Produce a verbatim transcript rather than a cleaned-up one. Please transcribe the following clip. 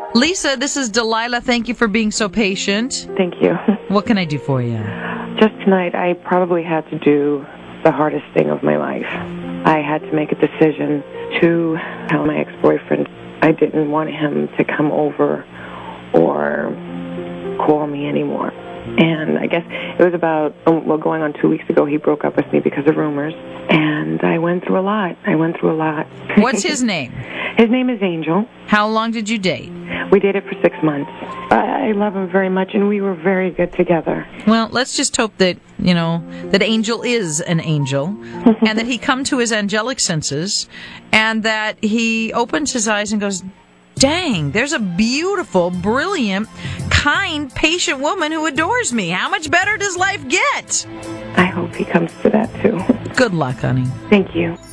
Lisa, this is Delilah. Thank you for being so patient. Thank you. What can I do for you? Just tonight, I probably had to do the hardest thing of my life. I had to make a decision to tell my ex-boyfriend I didn't want him to come over or call me anymore. And I guess it was about, well, going on two weeks ago, he broke up with me because of rumors. And I went through a lot. I went through a lot. What's his name? His name is Angel. How long did you date? We dated for six months. I, I love him very much, and we were very good together. Well, let's just hope that, you know, that Angel is an angel, and that he come to his angelic senses, and that he opens his eyes and goes, dang, there's a beautiful, brilliant, kind, patient woman who adores me. How much better does life get? I hope he comes to that, too. Good luck, honey. Thank you.